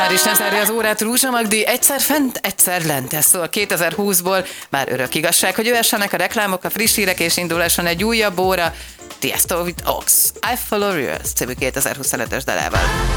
Már is nem zárja az órát Rúzsa Magdi, egyszer fent, egyszer lent. Ez szól 2020-ból, már örök igazság, hogy jöhessenek a reklámok, a friss hírek és indulhasson egy újabb óra. Tiesto with Ox, I Follow Yours című 2025-ös dalával.